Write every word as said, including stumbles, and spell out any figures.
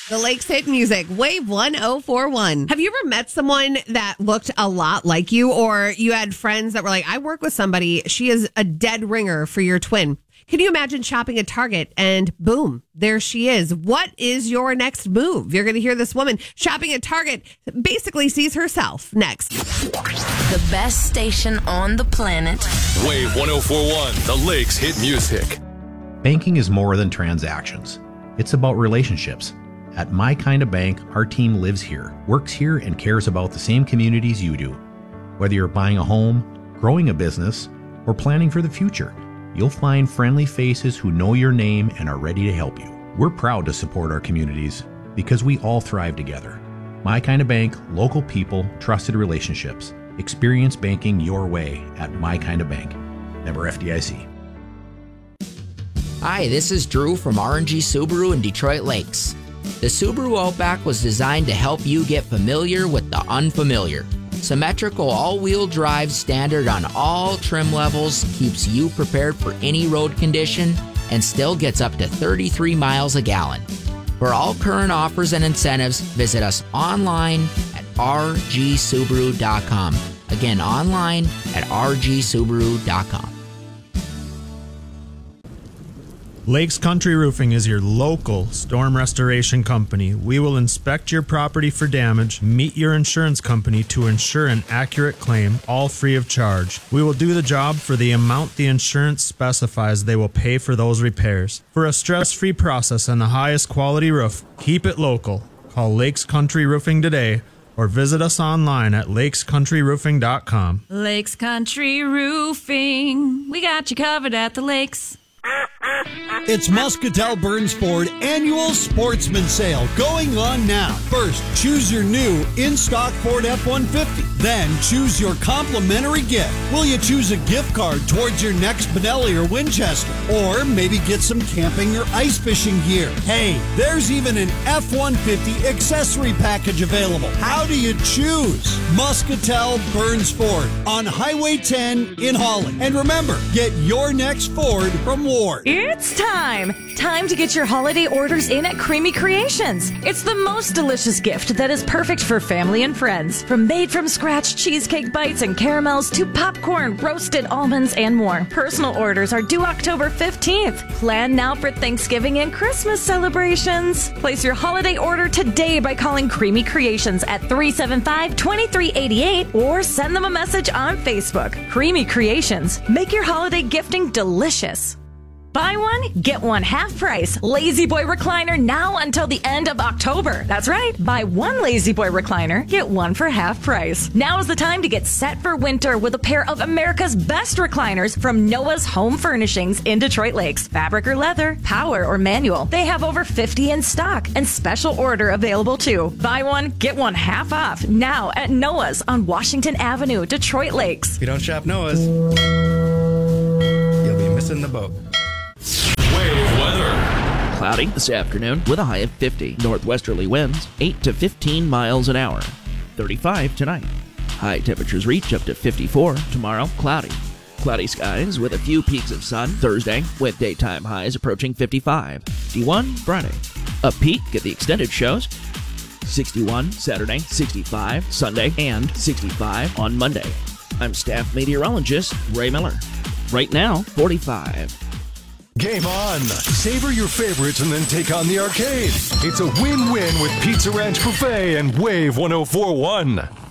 The Lakes hit music, Wave one oh four one. Have you ever met someone that looked a lot like you, or you had friends that were like, I work with somebody, she is a dead ringer for your twin? Can you imagine shopping at Target and boom, there she is? What is your next move? You're going to hear this woman shopping at Target basically sees herself next. The best station on the planet. Wave one oh four one, The Lakes hit music. Banking is more than transactions. It's about relationships. At My Kind of Bank, our team lives here, works here, and cares about the same communities you do. Whether you're buying a home, growing a business, or planning for the future, you'll find friendly faces who know your name and are ready to help you. We're proud to support our communities because we all thrive together. My Kind of Bank, local people, trusted relationships. Experience banking your way at My Kind of Bank. Member F D I C. Hi, this is Drew from R and G Subaru in Detroit Lakes. The Subaru Outback was designed to help you get familiar with the unfamiliar. Symmetrical all-wheel drive standard on all trim levels keeps you prepared for any road condition and still gets up to thirty-three miles a gallon. For all current offers and incentives, visit us online at r g subaru dot com. Again, online at r g subaru dot com. Lakes Country Roofing is your local storm restoration company. We will inspect your property for damage, meet your insurance company to ensure an accurate claim, all free of charge. We will do the job for the amount the insurance specifies they will pay for those repairs. For a stress-free process and the highest quality roof, keep it local. Call Lakes Country Roofing today or visit us online at lakes country roofing dot com. Lakes Country Roofing. We got you covered at the lakes. It's Muscatel Burns Ford Annual Sportsman Sale going on now. First, choose your new in-stock Ford F one fifty. Then, choose your complimentary gift. Will you choose a gift card towards your next Benelli or Winchester? Or maybe get some camping or ice fishing gear? Hey, there's even an F one fifty accessory package available. How do you choose? Muscatel Burns Ford on Highway ten in Holland. And remember, get your next Ford from Ward. It's time! Time to get your holiday orders in at Creamy Creations. It's the most delicious gift that is perfect for family and friends. From made-from-scratch cheesecake bites and caramels to popcorn, roasted almonds, and more. Personal orders are due October fifteenth. Plan now for Thanksgiving and Christmas celebrations. Place your holiday order today by calling Creamy Creations at three seven five, two three eight eight or send them a message on Facebook. Creamy Creations. Make your holiday gifting delicious. Buy one, get one half price. Lazy Boy Recliner now until the end of October. That's right. Buy one Lazy Boy Recliner, get one for half price. Now is the time to get set for winter with a pair of America's best recliners from Noah's Home Furnishings in Detroit Lakes. Fabric or leather, power or manual. They have over fifty in stock and special order available too. Buy one, get one half off now at Noah's on Washington Avenue, Detroit Lakes. If you don't shop Noah's, you'll be missing the boat. Wave weather. Cloudy this afternoon with a high of fifty. Northwesterly winds eight to fifteen miles an hour. thirty-five tonight. High temperatures reach up to fifty-four. Tomorrow, cloudy. Cloudy skies with a few peaks of sun. Thursday with daytime highs approaching fifty-five. fifty-one Friday. A peak at the extended shows. sixty-one Saturday, sixty-five Sunday, and sixty-five on Monday. I'm staff meteorologist Ray Miller. Right now, forty-five. Game on. Savor your favorites and then take on the arcade. It's a win-win with Pizza Ranch Buffet and Wave one oh four one.